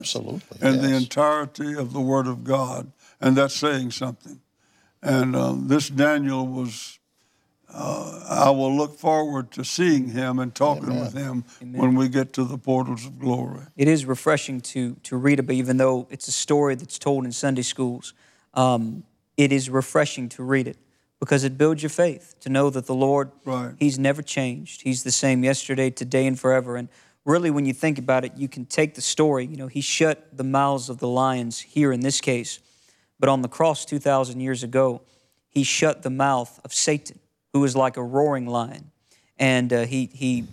Absolutely. And the entirety of the Word of God, and that's saying something. And this Daniel was, I will look forward to seeing him and talking with him when we get to the portals of glory. It is refreshing to read about, even though it's a story that's told in Sunday schools. It is refreshing to read it because it builds your faith, to know that the Lord, He's never changed. He's the same yesterday, today, and forever. And really, when you think about it, you can take the story. You know, He shut the mouths of the lions here in this case. But on the cross 2,000 years ago, He shut the mouth of Satan, who is like a roaring lion. And he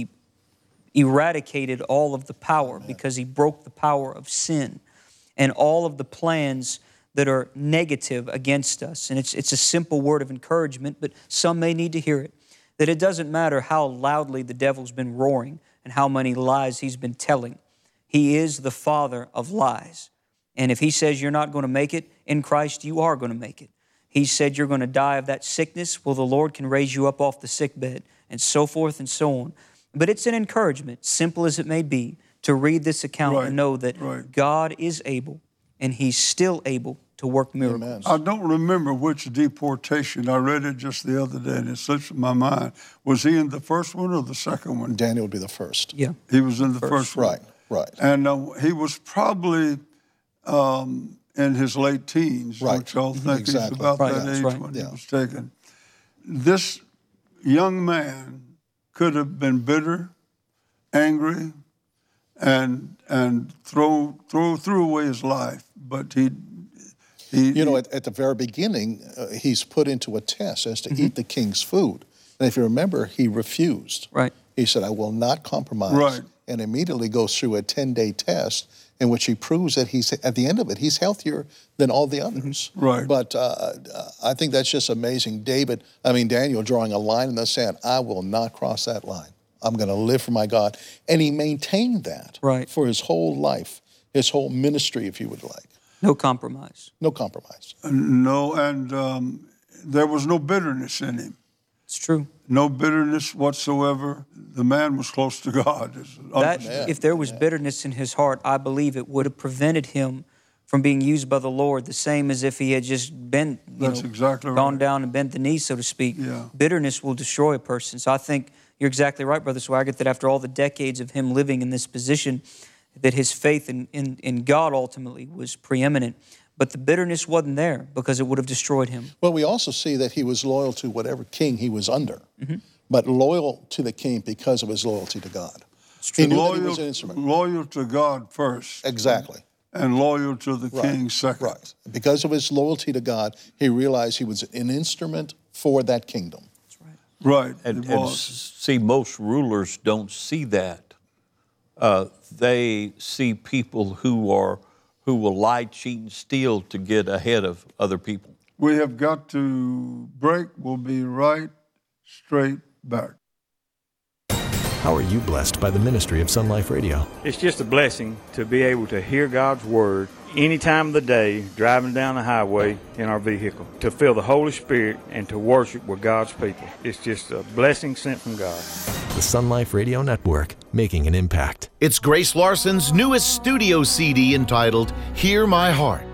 eradicated all of the power because He broke the power of sin and all of the plans that are negative against us. And it's a simple word of encouragement, but some may need to hear it, that it doesn't matter how loudly the devil's been roaring and how many lies he's been telling. He is the father of lies. And if he says you're not going to make it in Christ, you are going to make it. He said you're going to die of that sickness. Well, the Lord can raise you up off the sick bed, and so forth and so on. But it's an encouragement, simple as it may be, to read this account and know that God is able, and He's still able to work miracles. I don't remember which deportation. I read it just the other day, and it slips in my mind. Was he in the first one or the second one? Daniel would be the first. Yeah. He was in the first one. Right. And he was probably in his late teens. Don't y'all think he's about that age when he was taken? This young man could have been bitter, angry, and throw away his life, but he you know, at the very beginning, he's put into a test as to eat the king's food. And if you remember, he refused. Right. He said, I will not compromise. Right. And immediately goes through a 10-day test in which he proves that he's, at the end of it, he's healthier than all the others. Right. But I think that's just amazing. Daniel drawing a line in the sand, I will not cross that line. I'm going to live for my God. And he maintained that for his whole life, his whole ministry, if you would like. No compromise. No compromise. No, and there was no bitterness in him. It's true. No bitterness whatsoever. The man was close to God. If there was bitterness in his heart, I believe it would have prevented him from being used by the Lord, the same as if he had just bent, gone down and bent the knee, so to speak. Yeah. Bitterness will destroy a person. So I think you're exactly right, Brother Swaggart, that after all the decades of him living in this position, that his faith in God ultimately was preeminent. But the bitterness wasn't there because it would have destroyed him. Well, we also see that he was loyal to whatever king he was under, but loyal to the king because of his loyalty to God. He knew that he was an instrument. Loyal to God first. Exactly. And loyal to the king second. Right. Because of his loyalty to God, he realized he was an instrument for that kingdom. That's right. Right. And see, most rulers don't see that. They see people who will lie, cheat, and steal to get ahead of other people. We have got to break. We'll be right straight back. How are you blessed by the ministry of Sun Life Radio? It's just a blessing to be able to hear God's Word any time of the day, driving down the highway in our vehicle, to feel the Holy Spirit and to worship with God's people. It's just a blessing sent from God. The Sun Life Radio Network, making an impact. It's Grace Larson's newest studio CD entitled Hear My Heart.